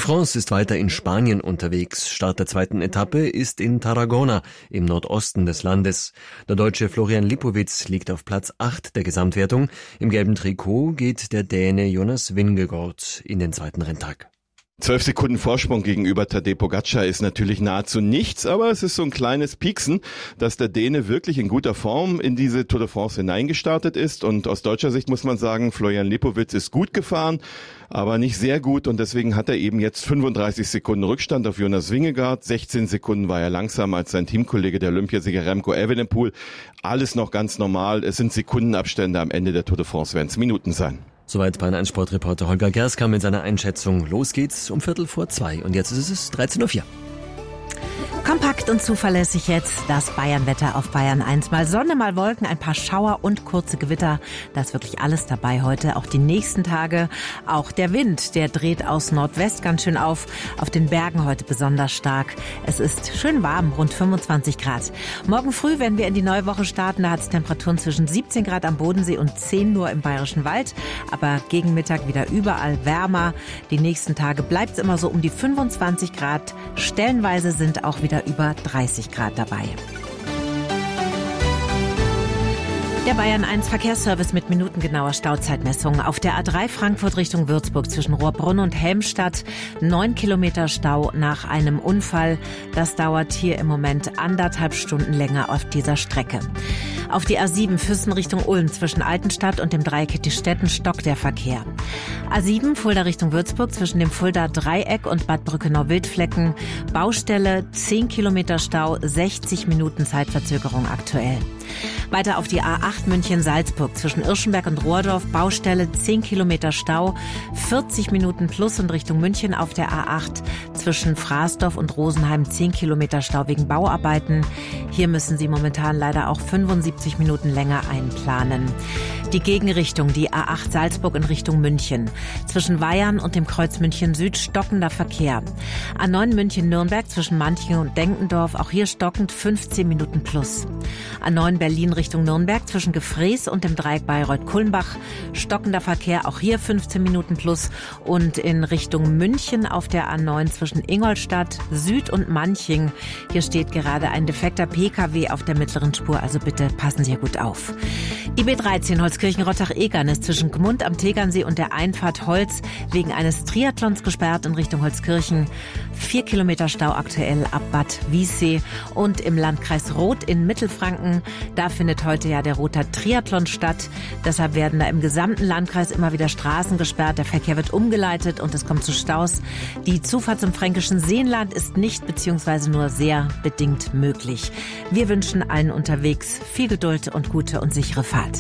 France ist weiter in Spanien unterwegs. Start der zweiten Etappe ist in Tarragona im Nordosten des Landes. Der Deutsche Florian Lipowitz liegt auf Platz 8 der Gesamtwertung. Im gelben Trikot geht der Däne Jonas Vingegaard in den zweiten Renntag. 12 Sekunden Vorsprung gegenüber Tadej Pogačar ist natürlich nahezu nichts, aber es ist so ein kleines Pieksen, dass der Däne wirklich in guter Form in diese Tour de France hineingestartet ist. Und aus deutscher Sicht muss man sagen, Florian Lipowitz ist gut gefahren, aber nicht sehr gut. Und deswegen hat er eben jetzt 35 Sekunden Rückstand auf Jonas Vingegaard. 16 Sekunden war er langsamer als sein Teamkollege, der Olympiasieger Remco Evenepoel. Alles noch ganz normal. Es sind Sekundenabstände. Am Ende der Tour de France werden es Minuten sein. Soweit Bayern-1-Sportreporter Holger Gerska mit seiner Einschätzung. Los geht's um 1:45 und jetzt ist es 13:04 Uhr. Kompakt und zuverlässig jetzt das Bayern-Wetter auf Bayern 1. Mal Sonne, mal Wolken, ein paar Schauer und kurze Gewitter. Da ist wirklich alles dabei heute, auch die nächsten Tage. Auch der Wind, der dreht aus Nordwest ganz schön auf den Bergen heute besonders stark. Es ist schön warm, rund 25 Grad. Morgen früh, wenn wir in die neue Woche starten, da hat es Temperaturen zwischen 17 Grad am Bodensee und 10 nur im Bayerischen Wald. Aber gegen Mittag wieder überall wärmer. Die nächsten Tage bleibt es immer so um die 25 Grad. Stellenweise sind auch wieder über 30 Grad dabei. Der Bayern 1 Verkehrsservice mit minutengenauer Stauzeitmessung. Auf der A3 Frankfurt Richtung Würzburg zwischen Rohrbrunn und Helmstadt 9 Kilometer Stau nach einem Unfall. Das dauert hier im Moment 1,5 Stunden länger auf dieser Strecke. Auf die A7 Füssen Richtung Ulm zwischen Altenstadt und dem Dreieck Ettistetten stockt der Verkehr. A7 Fulda Richtung Würzburg zwischen dem Fulda Dreieck und Bad Brückenau-Wildflecken. Baustelle 10 Kilometer Stau, 60 Minuten Zeitverzögerung aktuell. Weiter auf die A8 München-Salzburg zwischen Irschenberg und Rohrdorf. Baustelle 10 Kilometer Stau, 40 Minuten plus und Richtung München auf der A8 zwischen Fraßdorf und Rosenheim 10 Kilometer Stau wegen Bauarbeiten. Hier müssen Sie momentan leider auch 75 Minuten länger einplanen. Die Gegenrichtung, die A8 Salzburg in Richtung München. Zwischen Weyern und dem Kreuz München Süd stockender Verkehr. A9 München-Nürnberg zwischen Manching und Denkendorf, auch hier stockend 15 Minuten plus. A9 Berlin Richtung Nürnberg zwischen Gefrees und dem Dreieck Bayreuth-Kulmbach. Stockender Verkehr, auch hier 15 Minuten plus. Und in Richtung München auf der A9 zwischen Ingolstadt, Süd und Manching. Hier steht gerade ein defekter PKW auf der mittleren Spur, also bitte passen Sie hier gut auf. Die B13 Holzkirchen-Rottach-Egern ist zwischen Gmund am Tegernsee und der Einfahrt Holz wegen eines Triathlons gesperrt in Richtung Holzkirchen. 4 Kilometer Stau aktuell ab Bad Wiessee und im Landkreis Roth in Mittelfranken. Da findet heute ja der Roter Triathlon statt. Deshalb werden da im gesamten Landkreis immer wieder Straßen gesperrt. Der Verkehr wird umgeleitet und es kommt zu Staus. Die Zufahrt zum fränkischen Seenland ist nicht bzw. nur sehr bedingt möglich. Wir wünschen allen unterwegs viel Geduld und gute und sichere Fahrt.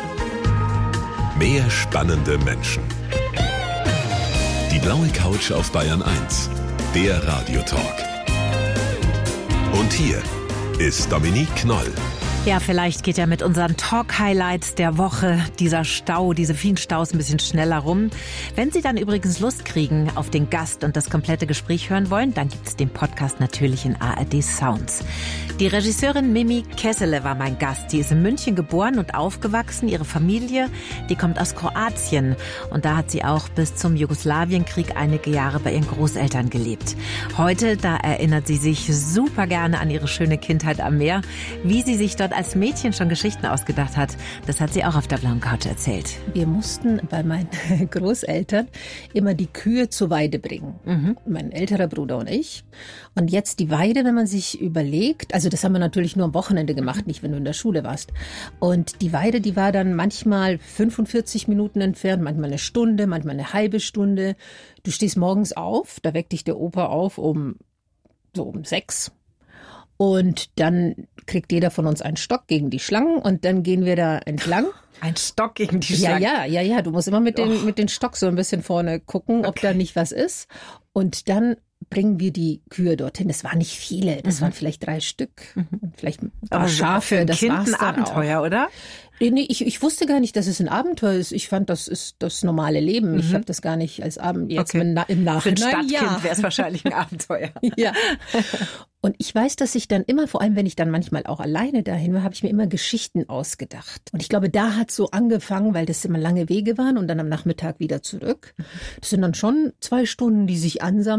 Mehr spannende Menschen. Die blaue Couch auf Bayern 1. Der Radiotalk. Und hier ist Dominique Knoll. Ja, vielleicht geht ja mit unseren Talk-Highlights der Woche dieser Stau, diese vielen Staus ein bisschen schneller rum. Wenn Sie dann übrigens Lust kriegen auf den Gast und das komplette Gespräch hören wollen, dann gibt es den Podcast natürlich in ARD Sounds. Die Regisseurin Mimi Kessele war mein Gast. Die ist in München geboren und aufgewachsen. Ihre Familie, die kommt aus Kroatien. Und da hat sie auch bis zum Jugoslawienkrieg einige Jahre bei ihren Großeltern gelebt. Heute, da erinnert sie sich super gerne an ihre schöne Kindheit am Meer. Wie sie sich dort als Mädchen schon Geschichten ausgedacht hat, das hat sie auch auf der blauen Couch erzählt. Wir mussten bei meinen Großeltern immer die Kühe zur Weide bringen. Mein älterer Bruder und ich. Und jetzt die Weide, wenn man sich überlegt, also das haben wir natürlich nur am Wochenende gemacht, nicht wenn du in der Schule warst. Und die Weide, die war dann manchmal 45 Minuten entfernt, manchmal eine Stunde, manchmal eine halbe Stunde. Du stehst morgens auf, da weckt dich der Opa auf um 6. Und dann kriegt jeder von uns einen Stock gegen die Schlangen und dann gehen wir da entlang. Ein Stock gegen die Schlangen? Ja. Du musst immer mit den Stock so ein bisschen vorne gucken, ob da nicht was ist. Und dann bringen wir die Kühe dorthin. Das waren nicht viele, das waren vielleicht 3 Stück. Und vielleicht ein paar Schafe. Für ein das Kind war's ein dann Abenteuer, auch. oder? Nee, ich wusste gar nicht, dass es ein Abenteuer ist. Ich fand, das ist das normale Leben. Ich habe das gar nicht als Abend jetzt im Nachhinein. Für ein Stadtkind wäre es wahrscheinlich ein Abenteuer. Ja. Und ich weiß, dass ich dann immer, vor allem wenn ich dann manchmal auch alleine dahin war, habe ich mir immer Geschichten ausgedacht. Und ich glaube, da hat so angefangen, weil das immer lange Wege waren und dann am Nachmittag wieder zurück. Das sind dann schon 2 Stunden, die sich ansammeln.